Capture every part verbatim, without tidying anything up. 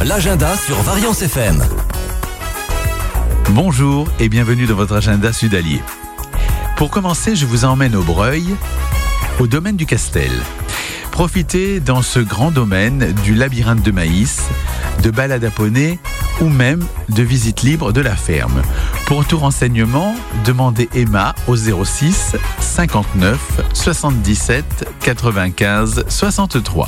L'agenda sur Variance F M. Bonjour et bienvenue dans votre agenda sudalier. Pour commencer, je vous emmène au Breuil, au domaine du Castel. Profitez dans ce grand domaine du labyrinthe de maïs, de balades à poney ou même de visites libres de la ferme. Pour tout renseignement, demandez Emma au zéro six cinquante-neuf soixante-dix-sept quatre-vingt-quinze soixante-trois.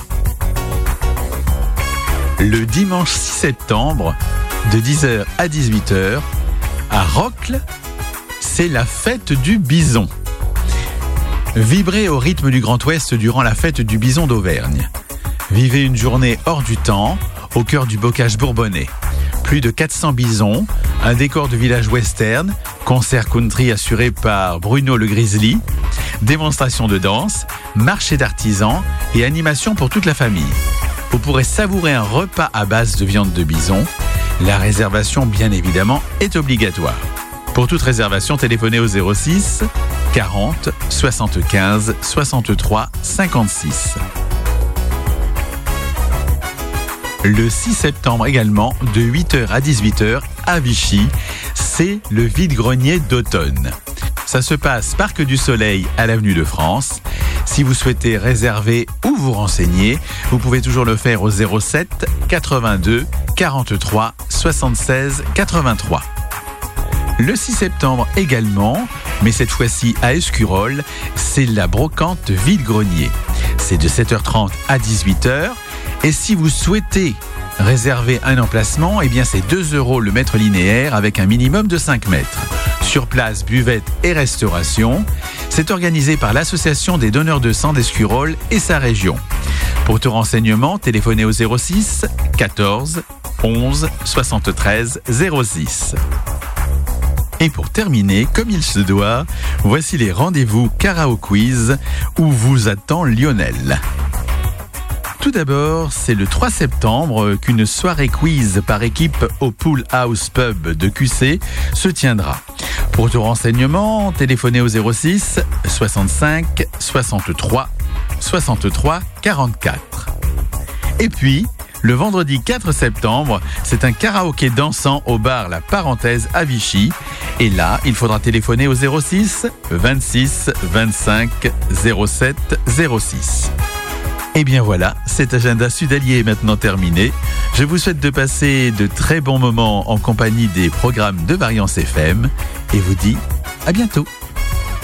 Le dimanche six septembre, de dix heures à dix-huit heures, à Rocles, c'est la fête du bison. Vibrez au rythme du Grand Ouest durant la fête du bison d'Auvergne. Vivez une journée hors du temps, au cœur du bocage bourbonnais. Plus de quatre cents bisons, un décor de village western, concert country assuré par Bruno le Grizzly, démonstration de danse, marché d'artisans et animation pour toute la famille. Vous pourrez savourer un repas à base de viande de bison. La réservation, bien évidemment, est obligatoire. Pour toute réservation, téléphonez au zéro six quarante soixante-quinze soixante-trois cinquante-six. Le six septembre également, de huit heures à dix-huit heures, à Vichy, c'est le vide-grenier d'automne. Ça se passe Parc du Soleil à l'avenue de France. Si vous souhaitez réserver ou vous renseigner, vous pouvez toujours le faire au zéro sept quatre-vingt-deux quarante-trois soixante-seize quatre-vingt-trois. Le six septembre également, mais cette fois-ci à Escurolles, c'est la brocante vide-grenier. C'est de sept heures trente à dix-huit heures. Et si vous souhaitez réserver un emplacement, eh bien c'est deux euros le mètre linéaire avec un minimum de cinq mètres. Sur place, buvette et restauration. C'est organisé par l'Association des donneurs de sang d'Escurolles et sa région. Pour tout renseignement, téléphonez au zéro six quatorze onze soixante-treize zéro six. Et pour terminer, comme il se doit, voici les rendez-vous Karaoke Quiz où vous attend Lionel. Tout d'abord, c'est le trois septembre qu'une soirée quiz par équipe au Pool House Pub de Q C se tiendra. Pour tout renseignement, téléphonez au zéro six soixante-cinq soixante-trois soixante-trois quarante-quatre. Et puis, le vendredi quatre septembre, c'est un karaoké dansant au bar La Parenthèse à Vichy. Et là, il faudra téléphoner au zéro six vingt-six vingt-cinq zéro sept zéro six. Et bien voilà, cet agenda sudalier est maintenant terminé. Je vous souhaite de passer de très bons moments en compagnie des programmes de Variance F M et vous dis à bientôt.